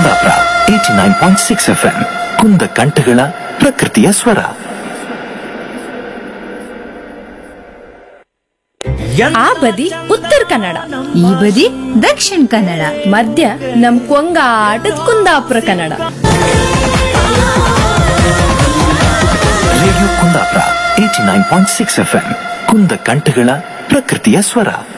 Kundapura 89.6 FM ಕುಂದ ಕಂಠಗಳ ಪ್ರಕೃತಿಯ ಸ್ವರ. ಆ ಬದಿ ಉತ್ತರ ಕನ್ನಡ, ಈ ಬದಿ ದಕ್ಷಿಣ ಕನ್ನಡ, ಮಧ್ಯ ನಮ್ ಕೊಂಗಾಟದ ಕುಂದಾಪುರ ಕನ್ನಡ. ರೇಡಿಯೋ ಕುಂದಾಪುರ 89.6 FM ಕುಂದ ಕಂಠಗಳ ಪ್ರಕೃತಿಯ ಸ್ವರ.